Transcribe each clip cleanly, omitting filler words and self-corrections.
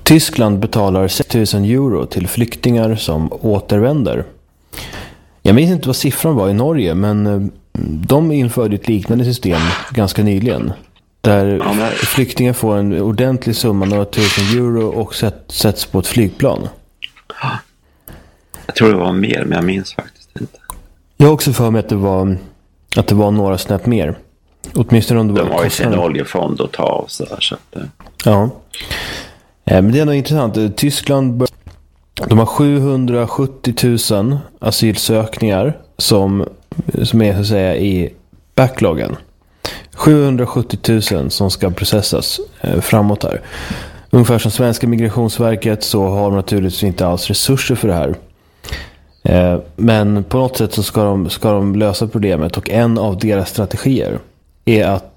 Tyskland betalar 6 000 euro till flyktingar som återvänder. Jag minns inte vad siffran var i Norge, men de införde ett liknande system ganska nyligen. Där flyktingar får en ordentlig summa, några tusen euro, och sätts på ett flygplan. Jag tror det var mer, men jag minns faktiskt inte. Jag har också för mig att det var några snäpp mer. Åtminstone om det var. De har ju sin oljefond att ta av så att. Ja. Men det är nog intressant. Tyskland de har 770 000 asylsökningar som är så att säga i backloggen. 770 000 som ska processas framåt här. Ungefär som svenska Migrationsverket så har de naturligtvis inte alls resurser för det här. Men på något sätt så ska de lösa problemet, och en av deras strategier är att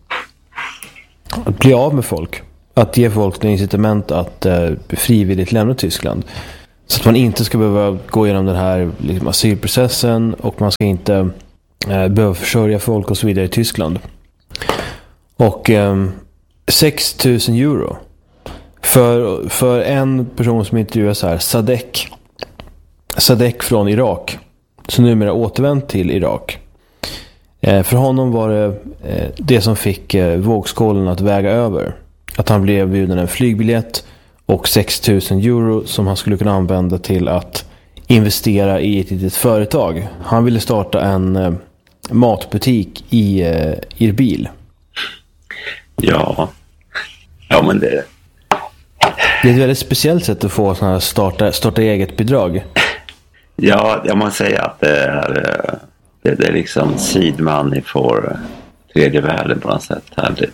bli av med folk. Att ge folk en incitament att frivilligt lämna Tyskland. Så att man inte ska behöva gå igenom den här liksom, asylprocessen, och man ska inte behöva försörja folk och så vidare i Tyskland. Och 6 000 euro för en person som intervjuas här, Sadek från Irak, som numera återvänt till Irak. För honom var det som fick vågskålen att väga över. Att han blev erbjuden en flygbiljett och 6 000 euro som han skulle kunna använda till att investera i ett litet företag. Han ville starta en matbutik i Irbil. Ja, men det är ett väldigt speciellt sätt att få såna här starta eget bidrag. Ja, jag måste säga att det är liksom seed money för tredje världen på något sätt här.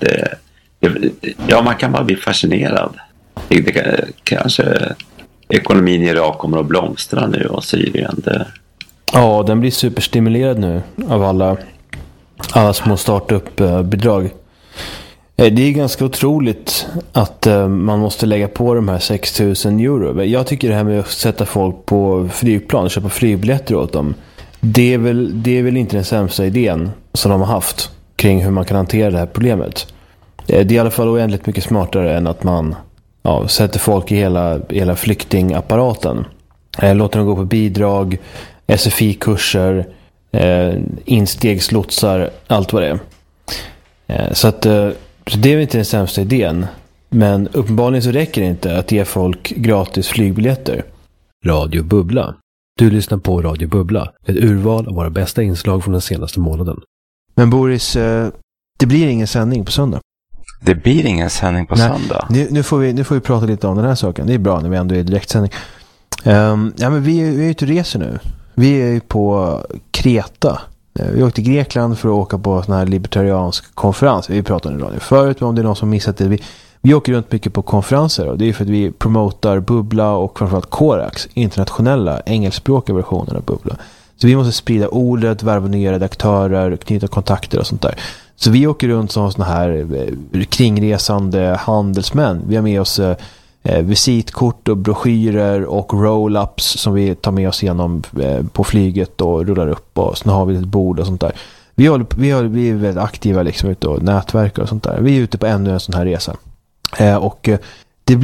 Ja, man kan bara bli fascinerad. Det kanske ekonomin i Irak kommer att blomstra nu, och Syrien. Ja, den blir superstimulerad nu av alla små startup-bidrag. Det är ganska otroligt att man måste lägga på de här 6 000 euro. Jag tycker det här med att sätta folk på flygplan och köpa flygbiljetter åt dem, det är väl inte den sämsta idén som de har haft kring hur man kan hantera det här problemet. Det är i alla fall oändligt mycket smartare än att man sätter folk i hela flyktingapparaten. Låter dem gå på bidrag, SFI-kurser, instegslotsar, allt vad det är. Så det är väl inte den sämsta idén. Men uppenbarligen så räcker det inte att ge folk gratis flygbiljetter. Radio Bubbla. Du lyssnar på Radio Bubbla. Ett urval av våra bästa inslag från den senaste månaden. Men Boris, det blir ingen sändning på söndag. Det blir ingen sändning på söndag. Nu får vi prata lite om den här saken. Det är bra när vi ändå är i direktsändning. Men vi är ute och reser nu. Vi är ju på Kreta. Vi åkte till Grekland för att åka på sån här libertariansk konferens. Vi pratade om det förut, men om det är någon som missat det. Vi åker runt mycket på konferenser, och det är för att vi promotar Bubbla och framförallt Korax, internationella engelskspråkiga versioner av Bubbla. Så vi måste sprida ordet, värva nya redaktörer, knyta kontakter och sånt där. Så vi åker runt som såna här kringresande handelsmän. Vi har med oss visitkort och broschyrer och roll-ups som vi tar med oss igenom på flyget och rullar upp, och sen har vi ett bord och sånt där. Vi är väldigt aktiva liksom ute och nätverkar och sånt där. Vi är ute på ännu en sån här resa. Och det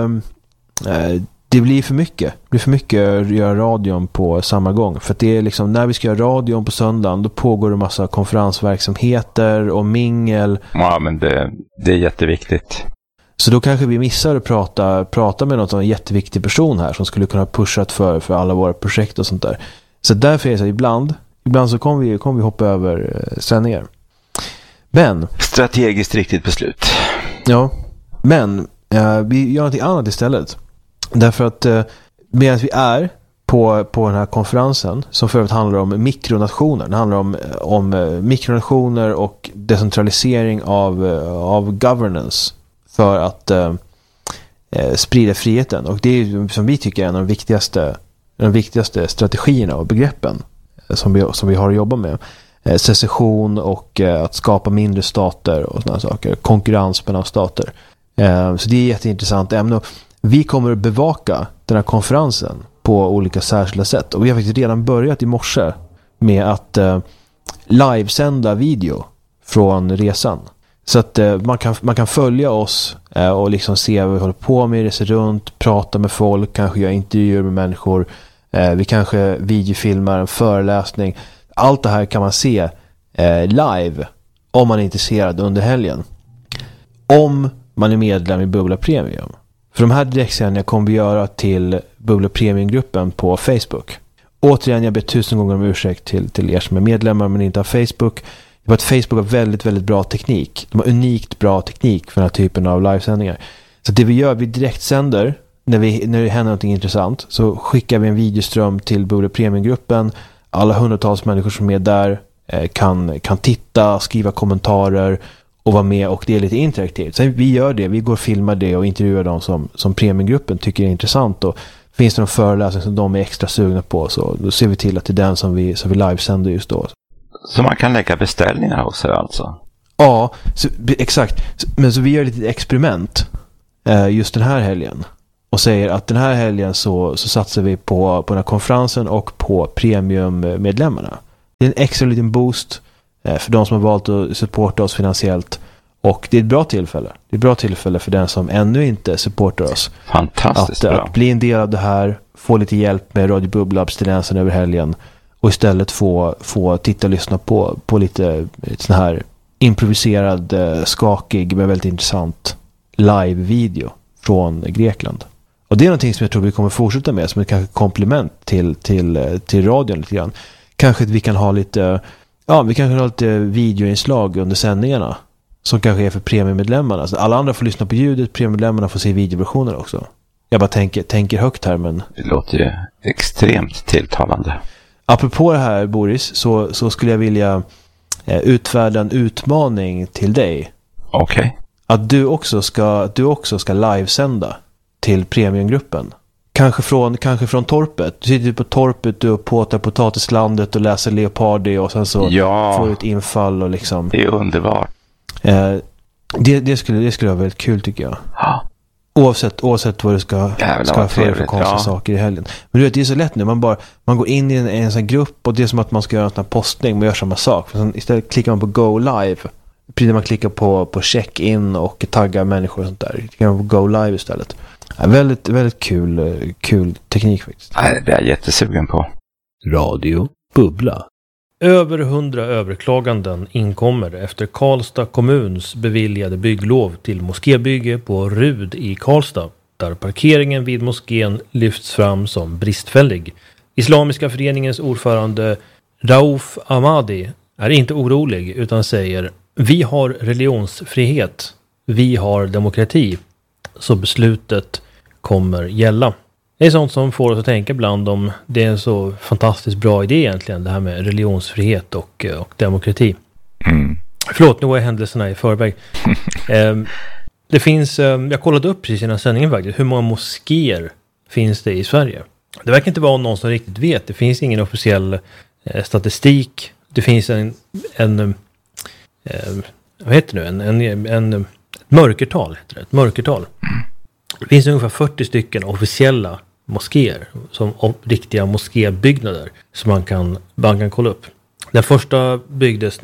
blir för mycket. Det blir för mycket att göra radion på samma gång. För att det är liksom, när vi ska göra radion på söndagen, då pågår det massa konferensverksamheter och mingel. Ja, men det är jätteviktigt. Så då kanske vi missar att prata med någon jätteviktig person här som skulle kunna pushat för alla våra projekt och sånt där. Så därför är det så ibland så kommer vi hoppa över sändningar. Men strategiskt riktigt beslut. Ja, men vi gör något annat istället. Därför att medan vi är på den här konferensen, som för övrigt handlar om mikronationer. Det handlar om mikronationer och decentralisering av governance för att sprida friheten. Och det är, som vi tycker, en av de viktigaste strategierna och begreppen som vi har att jobba med. Secession och att skapa mindre stater och sådana saker. Konkurrens mellan stater. Så det är ett jätteintressant ämne. Vi kommer att bevaka den här konferensen på olika särskilda sätt. Och vi har faktiskt redan börjat i morse med att livesända video från resan. Så att man kan följa oss och liksom se vad vi håller på med, resa runt, prata med folk, kanske göra intervjuer med människor. Vi kanske videofilmar en föreläsning. Allt det här kan man se live om man är intresserad under helgen. Om man är medlem i Bubbla Premium. För de här direktsändningarna kommer vi göra till Bubbla Premium-gruppen på Facebook. Återigen, jag ber 1000 gånger om ursäkt till er som är medlemmar men inte har Facebook. Det var att Facebook har väldigt, väldigt bra teknik. De har unikt bra teknik för den här typen av livesändningar. Så det vi gör, vi direktsänder när det händer något intressant, så skickar vi en videoström till Bubbla Premium-gruppen. Alla hundratals människor som är där kan titta, skriva kommentarer och vara med, och det är lite interaktivt. Så vi gör det, vi går och filmar det och intervjuar dem som Premiumgruppen tycker är intressant, och finns det någon föreläsning som de är extra sugna på, så då ser vi till att det är den som vi livesänder just då. Så man kan lägga beställningar hos er alltså? Ja, exakt. Men så vi gör lite experiment just den här helgen och säger att den här helgen så satsar vi på den här konferensen och på premiummedlemmarna. Det är en extra liten boost för de som har valt att supporta oss finansiellt, och det är ett bra tillfälle. Det är ett bra tillfälle för den som ännu inte supportar oss. Fantastiskt bra. Att bli en del av det här, få lite hjälp med Radio Bubbla-abstinensen över helgen och istället få titta och lyssna på lite sån här improviserad, skakig men väldigt intressant live-video från Grekland. Och det är någonting som jag tror vi kommer fortsätta med som ett kanske komplement till radion lite grann. Kanske att vi kan ha lite videoinslag under sändningarna som kanske är för premiummedlemmarna. Så alla andra får lyssna på ljudet, premiummedlemmarna får se videoversioner också. Jag bara tänker högt här, men det låter ju extremt tilltalande. Apropå det här, Boris, så skulle jag vilja utfärda en utmaning till dig. Okej. Okay. Att du också ska livesända till premiumgruppen. Kanske från torpet. Du sitter på torpet och påtar potatislandet och läser Leopardi och sen så får du ett infall och liksom. Det är underbart. Det skulle vara väldigt kul, tycker jag. Ja. Oavsett vad du ska för konstiga saker i helgen. Men du vet, det är så lätt nu. Man går in i en sån grupp och det är som att man ska göra en sån här postning. Man gör samma sak. För sen istället klickar man på Go Live. Precis när man klickar på check-in och taggar människor och sånt där. Klickar man på Go Live istället. Ja, väldigt, väldigt kul teknik faktiskt. Nej, det är jag jättesugen på. Radio Bubbla. Över 100 överklaganden inkommer efter Karlstad kommuns beviljade bygglov till moskébygge på Rud i Karlstad, där parkeringen vid moskén lyfts fram som bristfällig. Islamiska föreningens ordförande Rauf Ahmadi är inte orolig utan säger: vi har religionsfrihet, vi har demokrati, så beslutet kommer gälla. Det är sånt som får oss att tänka ibland om det är en så fantastiskt bra idé egentligen, det här med religionsfrihet och demokrati. Mm. Förlåt, nu var händelserna i förväg. Det finns, jag kollade upp precis innan sändningen faktiskt, hur många moskéer finns det i Sverige? Det verkar inte vara någon som riktigt vet. Det finns ingen officiell statistik. Det finns vad heter det nu? Ett mörkertal heter det. Ett mörkertal. Det finns ungefär 40 stycken officiella moskéer, som riktiga moskébyggnader som man kan kolla upp. Den första byggdes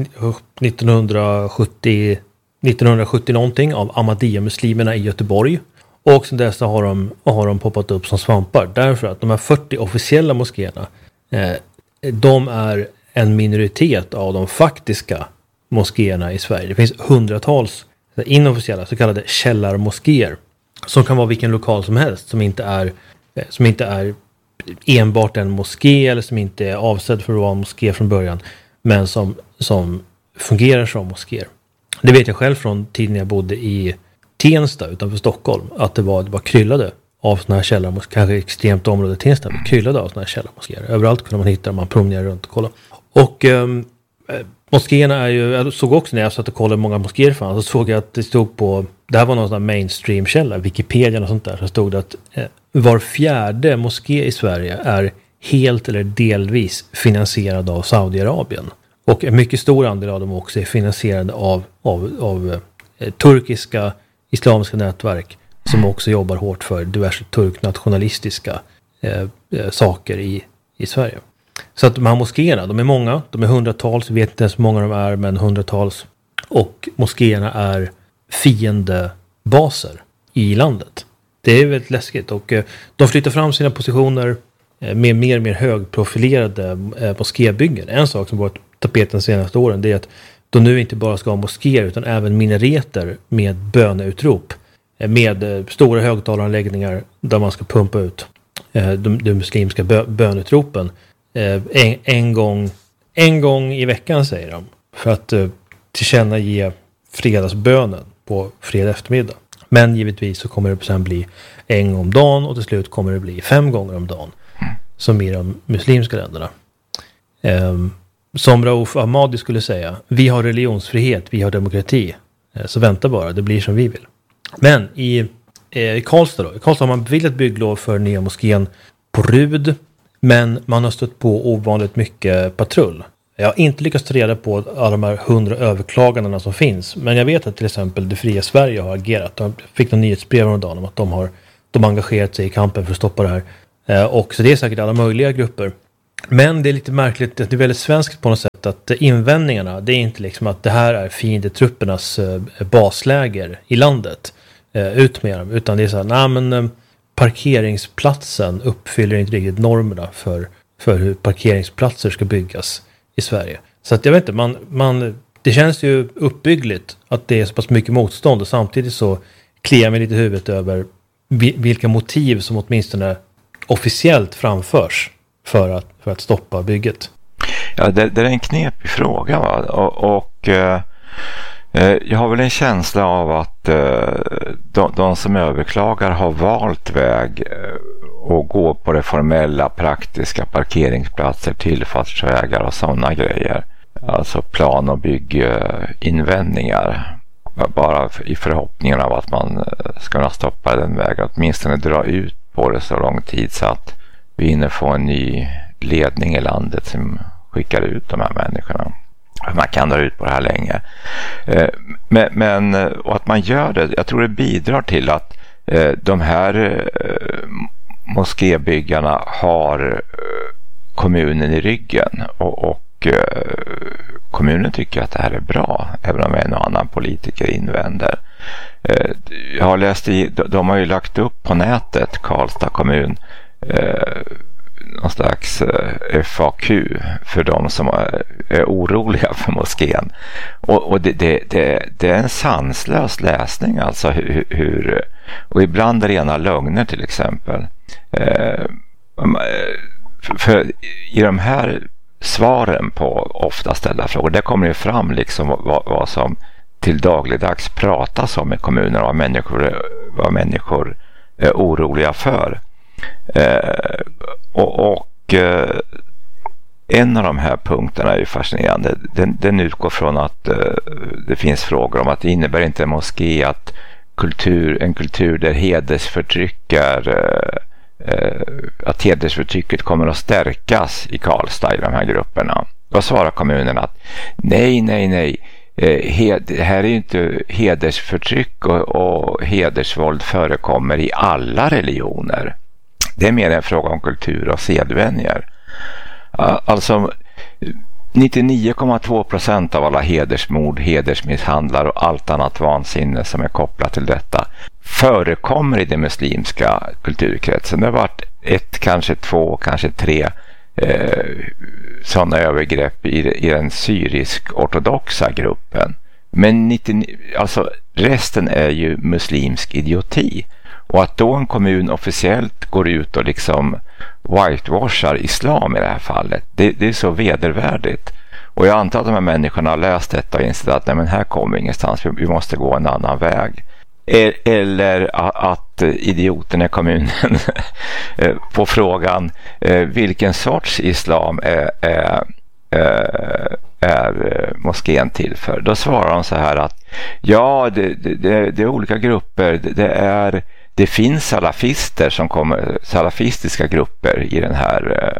1970 någonting av Ahmadiyya-muslimerna i Göteborg. Och sen dess har de poppat upp som svampar. Därför att de här 40 officiella moskéerna, de är en minoritet av de faktiska moskéerna i Sverige. Det finns hundratals inofficiella så kallade källarmoskéer som kan vara vilken lokal som helst, som inte är enbart en moské eller som inte är avsedd för att vara en moské från början, men som fungerar som moskéer. Det vet jag själv från tiden jag bodde i Tensta utanför Stockholm, att det var kryllade av såna här källarmoskéer, kanske extremt område Tensta, men kryllade av såna här källarmoskéer. Överallt kunde man hitta dem, man promenerade runt och kolla. Och moskéerna är ju, jag såg också när jag satt och kollade många moskéer fanns, så såg jag att det stod på, det här var någon sån här mainstream-källa, Wikipedia och sånt där, så stod det att var fjärde moské i Sverige är helt eller delvis finansierad av Saudiarabien. Och en mycket stor andel av dem också är finansierade av turkiska islamiska nätverk som också jobbar hårt för diverse turknationalistiska saker i Sverige. Så att de här moskéerna, de är många, de är hundratals, vi vet inte ens hur många de är, men hundratals. och moskéerna är fiendebaser i landet. Det är väldigt läskigt och de flyttar fram sina positioner med mer och mer högprofilerade moskébyggen. En sak som varit tapeten de senaste åren, det är att de nu inte bara ska ha moskéer utan även minareter med böneutrop med stora högtalaranläggningar där man ska pumpa ut de muslimska bönutropen en gång i veckan, säger de, för att tillkännage fredagsbönen på fredag eftermiddag. Men givetvis så kommer det sen bli en gång om dagen och till slut kommer det bli 5 gånger om dagen som i de muslimska länderna. Som Rauf Ahmadi skulle säga, vi har religionsfrihet, vi har demokrati. Så vänta bara, det blir som vi vill. Men i Karlstad då. I Karlstad har man beviljat bygglov för nya moskén på Rud, men man har stött på ovanligt mycket patrull. Jag har inte lyckats ta reda på alla de här 100 överklagandena som finns, men jag vet att till exempel Det fria Sverige har agerat. De fick någon nyhetsbrev om dagen om att de har engagerat sig i kampen för att stoppa det här. Och så det är säkert alla möjliga grupper. Men det är lite märkligt, att det är väldigt svenskt på något sätt, att invändningarna, det är inte liksom att det här är fiendetruppernas basläger i landet, ut med dem, utan det är så här, parkeringsplatsen uppfyller inte riktigt normerna för hur parkeringsplatser ska byggas i Sverige. Så att jag vet inte, det känns ju uppbyggligt att det är så pass mycket motstånd, och samtidigt så kliar mig lite i huvudet över vilka motiv som åtminstone officiellt framförs för att stoppa bygget. Ja, det är en knepig fråga, va? Och jag har väl en känsla av att de som överklagar har valt väg och gå på det formella, praktiska, parkeringsplatser, tillfartsvägar och sådana grejer. Alltså plan- och bygginvändningar. Bara i förhoppningen av att man ska kunna stoppa den vägen, åtminstone dra ut på det så lång tid så att vi hinner få en ny ledning i landet som skickar ut de här människorna. Man kan dra ut på det här länge. Men och att man gör det, jag tror det bidrar till att de här moskébyggarna har kommunen i ryggen, och kommunen tycker att det här är bra, även om en och annan politiker invänder. Jag har läst de har ju lagt upp på nätet, Karlstad kommun, någon slags FAQ för de som är oroliga för moskén. Och det är en sanslös läsning, alltså hur och ibland rena lögner till exempel. För i de här svaren på ofta ställda frågor, där kommer det fram liksom vad som till dagligdags pratas om i kommuner, och vad människor är oroliga för. En av de här punkterna är ju fascinerande. Den utgår från att det finns frågor om att det innebär inte en moské att en kultur där hedersförtryck att hedersförtrycket kommer att stärkas i Karlstad i de här grupperna. Då svarar kommunen att nej. Det här är ju inte hedersförtryck, och hedersvåld förekommer i alla religioner. Det är mer en fråga om kultur och sedvänjer. Alltså 99,2% av alla hedersmord, hedersmisshandlar och allt annat vansinne som är kopplat till detta förekommer i den muslimska kulturkretsen. Det har varit 1, kanske 2, kanske 3 sådana övergrepp i den syrisk-ortodoxa gruppen. Men alltså resten är ju muslimsk idioti. Och att då en kommun officiellt går ut och liksom whitewashar islam i det här fallet, det är så vedervärdigt. Och jag antar att de här människorna har läst detta och insett att nej, men här kommer vi ingenstans, vi måste gå en annan väg. Eller att idioten i kommunen på frågan vilken sorts islam är moskén till för, då svarar de så här att ja, det är olika grupper, det finns salafistiska grupper i den här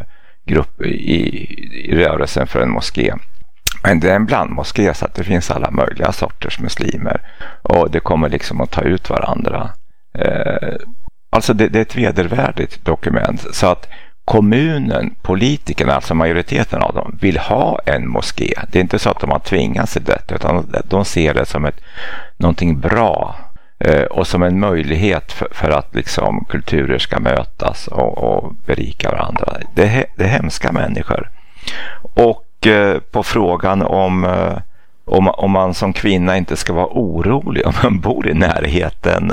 i rörelsen för en moské. Men det är en blandmoské, så att det finns alla möjliga sorters muslimer. Och det kommer liksom att ta ut varandra. Alltså det är ett vedervärdigt dokument. Så att kommunen, politikerna, alltså majoriteten av dem, vill ha en moské. Det är inte så att de har tvingats till detta, utan de ser det som någonting bra och som en möjlighet för att liksom kulturer ska mötas och berika varandra. Det är hemska människor. Och på frågan om man som kvinna inte ska vara orolig om man bor i närheten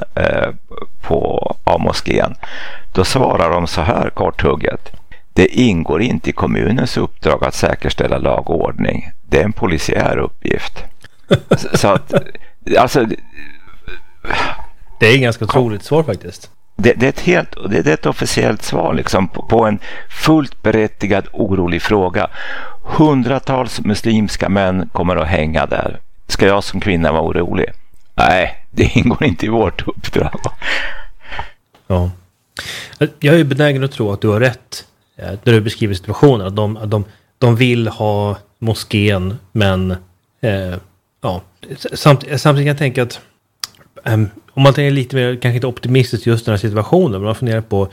av moskén, då svarar de så här korthugget: det ingår inte i kommunens uppdrag att säkerställa lag och ordning. Det är en polisiär uppgift. Så att, alltså, det är ganska otroligt svar faktiskt. Det är ett officiellt svar liksom, på en fullt berättigad orolig fråga. Hundratals muslimska män kommer att hänga där. Ska jag som kvinna vara orolig? Nej, det ingår inte i vårt uppdrag. Ja. Jag är benägen att tro att du har rätt när du beskriver situationen. Att de vill ha moskén, men ja. Samtidigt kan jag tänka att om man tänker lite mer, kanske inte optimistiskt just den här situationen, men man funderar på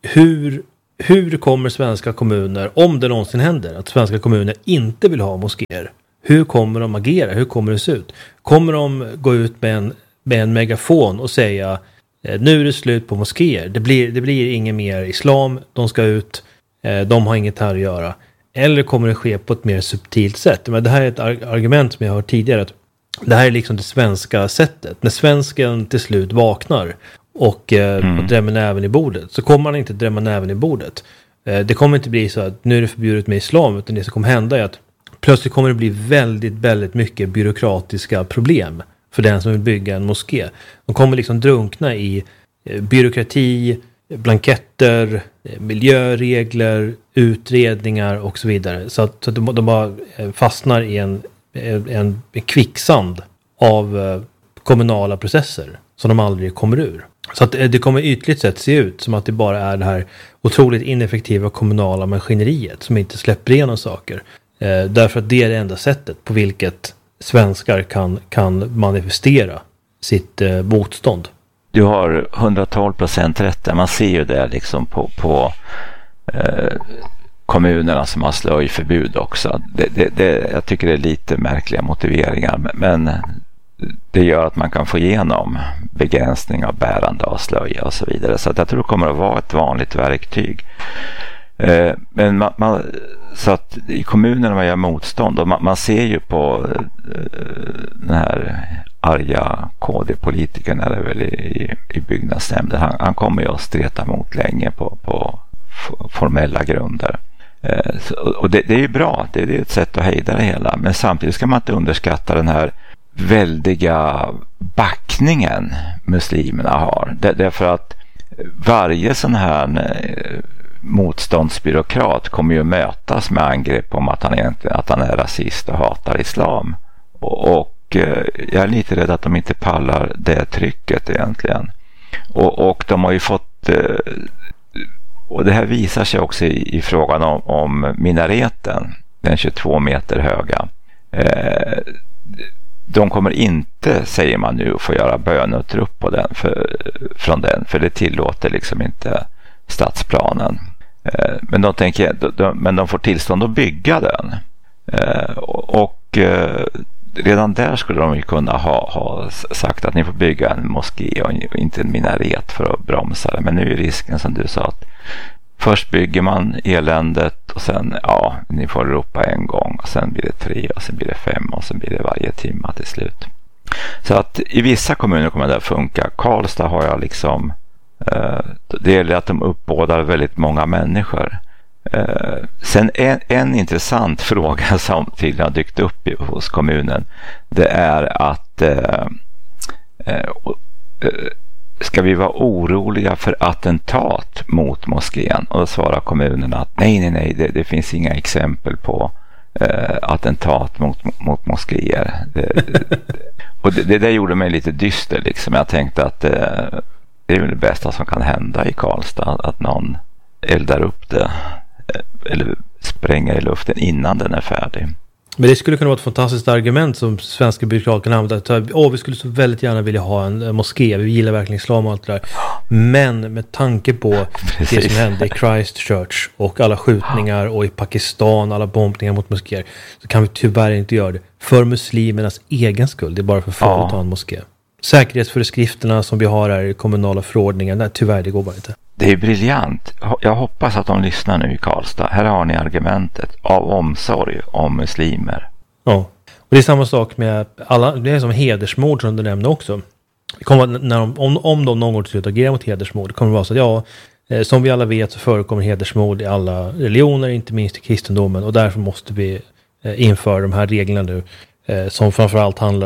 hur kommer svenska kommuner, om det någonsin händer att svenska kommuner inte vill ha moskéer, hur kommer de agera? Hur kommer det se ut? Kommer de gå ut med en megafon och säga nu är det slut på moskéer, det blir ingen mer islam, de ska ut, de har inget här att göra? Eller kommer det ske på ett mer subtilt sätt? Men det här är ett argument som jag har hört tidigare, att det här är liksom det svenska sättet. När svensken till slut vaknar och drämmer näven i bordet, så kommer man inte drämma näven i bordet. Det kommer inte bli så att nu är det förbjudet med islam, utan det som kommer hända är att plötsligt kommer det bli väldigt, väldigt mycket byråkratiska problem för den som vill bygga en moské. De kommer liksom drunkna i byråkrati, blanketter, miljöregler, utredningar och så vidare. Så att de bara fastnar i en kvicksand av kommunala processer som de aldrig kommer ur. Så att det kommer ytligt sett se ut som att det bara är det här otroligt ineffektiva kommunala maskineriet som inte släpper igenom saker. Därför att det är det enda sättet på vilket svenskar kan manifestera sitt motstånd. Du har 112% rätt där. Man ser ju det liksom på kommunerna som har slöjförbud också. Jag tycker det är lite märkliga motiveringar, men det gör att man kan få igenom begränsning av bärande av slöja och så vidare. Så att jag tror det kommer att vara ett vanligt verktyg. Men så att i kommunerna man gör motstånd, och man ser ju på den här arga KD-politikern är det väl i byggnadsnämnden. Han kommer ju att streta emot länge på formella grunder. Och det är ju bra, det är ett sätt att hejda det hela, men samtidigt ska man inte underskatta den här väldiga backningen muslimerna har. Därför att varje sån här motståndsbyråkrat kommer ju mötas med angrepp om att han är rasist och hatar islam. Och jag är lite rädd att de inte pallar det trycket egentligen. Och de har ju fått... Och det här visar sig också i frågan om minareten, den 22 meter höga. De kommer inte, säger man nu, få göra böneutrop på den från den, för det tillåter liksom inte stadsplanen. Men de får tillstånd att bygga den. Och redan där skulle de ju kunna ha sagt att ni får bygga en moské och inte en minaret för att bromsa det. Men nu är risken, som du sa, att först bygger man eländet och sen, ja, ni får ropa en gång och sen blir det 3 och sen blir det 5 och sen blir det varje timma till slut. Så att i vissa kommuner kommer det att funka. Karlstad har jag liksom, det gäller att de uppbådar väldigt många människor. Sen en intressant fråga som tydligen har dykt upp hos kommunen, det är att ska vi vara oroliga för attentat mot moskén? Och då svarar kommunen att nej, det finns inga exempel på attentat mot moskéer. Och det där gjorde mig lite dyster liksom. Jag tänkte att det är väl det bästa som kan hända i Karlstad, att någon eldar upp det eller spränger i luften innan den är färdig. Men det skulle kunna vara ett fantastiskt argument som svenska byråkrater kan använda. Vi skulle så väldigt gärna vilja ha en moské. Vi gillar verkligen islam och allt det där. Men med tanke på det som hände i Christchurch och alla skjutningar och i Pakistan, alla bombningar mot moskéer, så kan vi tyvärr inte göra det för muslimernas egen skull. Det är bara för att ta en moské. Säkerhetsföreskrifterna som vi har här i kommunala förordningar, nej, tyvärr, det går bara inte. Det är briljant. Jag hoppas att de lyssnar nu i Karlstad. Här har ni argumentet av omsorg om muslimer. Ja, och det är samma sak med alla, det är som hedersmord som du nämnde också. Det kommer, om de någon gång till slut agerar mot hedersmord, det kommer det vara så att som vi alla vet så förekommer hedersmord i alla religioner, inte minst i kristendomen, och därför måste vi införa de här reglerna nu som framförallt handlar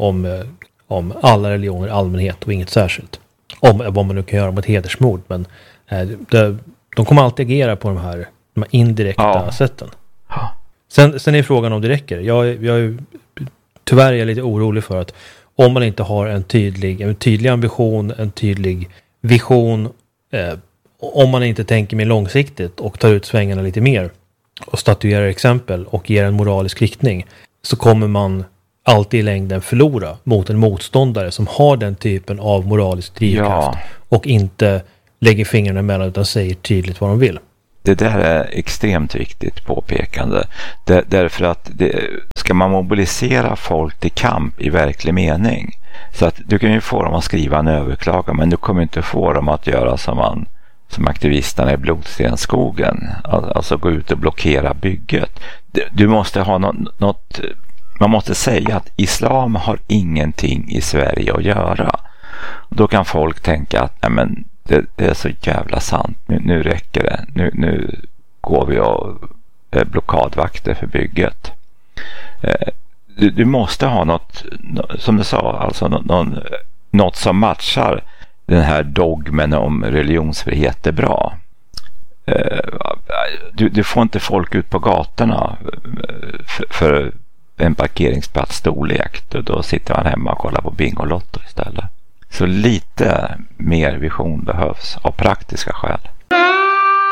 om alla religioner i allmänhet och inget särskilt. Om vad man nu kan göra mot hedersmord, men de kommer alltid agera på de här indirekta sätten. Sen är frågan om det räcker. Tyvärr är jag lite orolig för att om man inte har en tydlig ambition, en tydlig vision, om man inte tänker mer långsiktigt och tar ut svängarna lite mer och statuerar exempel och ger en moralisk riktning, så kommer man alltid i längden förlora mot en motståndare som har den typen av moralisk drivkraft och inte lägger fingrarna emellan utan säger tydligt vad de vill. Det där är extremt viktigt påpekande. Därför att ska man mobilisera folk till kamp i verklig mening, så att du kan ju få dem att skriva en överklagan, men du kommer inte få dem att göra som aktivisterna i Blodstenskogen, alltså gå ut och blockera bygget. Du måste ha något. Man måste säga att islam har ingenting i Sverige att göra. Då kan folk tänka att nej, men det är så jävla sant. Nu räcker det. Nu går vi och blockadvakter för bygget. Du måste ha något, som du sa, alltså något som matchar den här dogmen om religionsfrihet är bra. Du får inte folk ut på gatorna för en parkeringsplats storlek. Då sitter man hemma och kollar på Bingolotto istället. Så lite mer vision behövs av praktiska skäl.